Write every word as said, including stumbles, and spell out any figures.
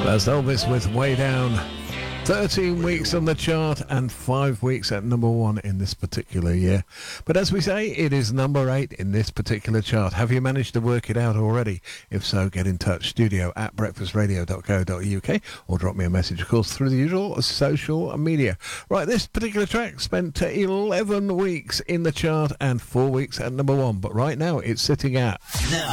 That's Elvis with Way Down. thirteen weeks on the chart and five weeks at number one in this particular year. But as we say, it is number eight in this particular chart. Have you managed to work it out already? If so, get in touch. Studio at breakfast radio dot co dot uk or drop me a message, of course, through the usual social media. Right, this particular track spent eleven weeks in the chart and four weeks at number one. But right now, it's sitting at... Now,